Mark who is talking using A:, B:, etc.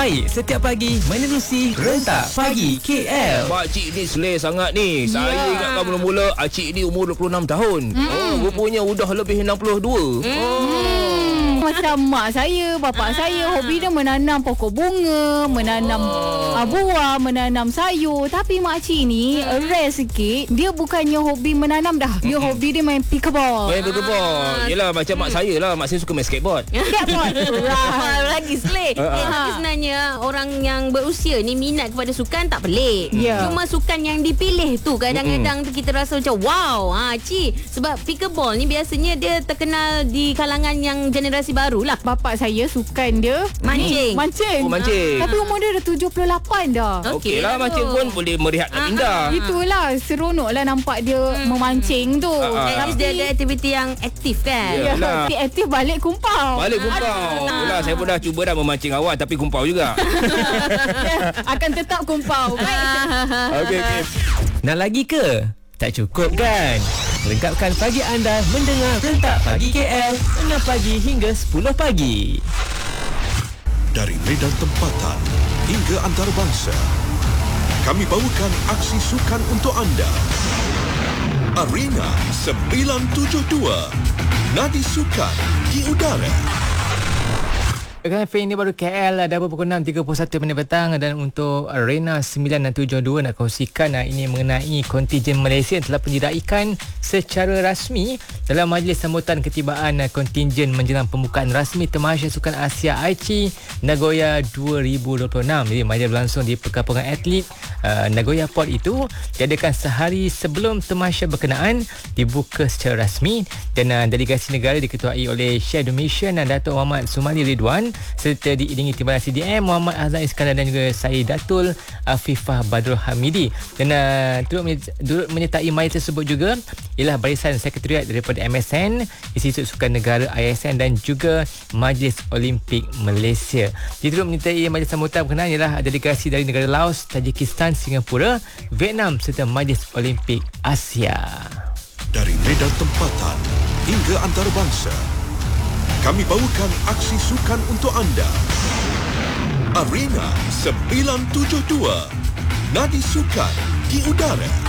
A: terbaik setiap pagi menerusi Rentak Pagi KL.
B: Pakcik ni selesa sangat ni. Saya ingatkan mula-mula Acik ni umur 26 tahun. Rupanya udah lebih 62.
C: Macam mak saya, bapak saya, hobi dia menanam pokok bunga, menanam buah, menanam sayur. Tapi makcik ni rare sikit. Dia bukannya hobi menanam dah. Dia hobi dia main pickleball.
B: Main pickleball. Yelah macam mak saya lah. Mak saya suka main skateboard.
C: Skateboard.
D: Lagi selit. Tapi sebenarnya orang yang berusia ni minat kepada sukan tak pelik. Cuma sukan yang dipilih tu kadang-kadang tu kita rasa macam wow. Sebab pickleball ni biasanya dia terkenal di kalangan yang generasi baru lah.
C: Bapak saya sukan dia mancing.
B: Oh, mancing.
C: Tapi umur dia dah 78 dah.
B: Okey lah, mancing pun boleh merehatkan minda.
C: Itulah seronok lah nampak dia memancing tu.
D: Tapi dia ada aktiviti yang aktif kan.
B: Yalah.
C: Aktif balik kumpau.
B: Itulah saya pun dah cuba dah memancing awal tapi kumpau juga.
C: Akan tetap kumpau.
B: Okey.
A: Nak lagi ke? Tak cukup kan? Lengkapkan pagi anda mendengar Rentak Pagi KL 6 pagi hingga 10 pagi.
E: Dari medan tempatan hingga antarabangsa, kami bawakan aksi sukan untuk anda. Arena 972, nadi sukan di udara.
F: Fan ini baru KL dah pukul 6.31 minit petang, dan untuk Arena 972 nak kongsikan ini mengenai kontijen Malaysia yang telah penjiraikan secara rasmi dalam majlis sambutan ketibaan kontijen menjelang pembukaan rasmi Tamasya Sukan Asia Aichi Nagoya 2026. Jadi majlis berlangsung di perkampungan atlet Nagoya Port itu diadakan sehari sebelum Tamasya berkenaan dibuka secara rasmi, dan delegasi negara diketuai oleh Chef de Mission Dato' Muhammad Sumali Ridwan serta diiringi Timbalan CDM Muhammad Azlan Iskandar dan juga Syed Datul Afifah Badrul Hamidi. Dan turut menyertai majlis tersebut juga ialah barisan sekretariat daripada MSN, Institut Sukan Negara ISN dan juga Majlis Olimpik Malaysia. Jadi turut menyertai majlis sambutan berkenaan ialah delegasi dari negara Laos, Tajikistan, Singapura, Vietnam serta Majlis Olimpik Asia.
E: Dari medan tempatan hingga antarabangsa, kami bawakan aksi sukan untuk anda. Arena 972, nadi sukan di udara.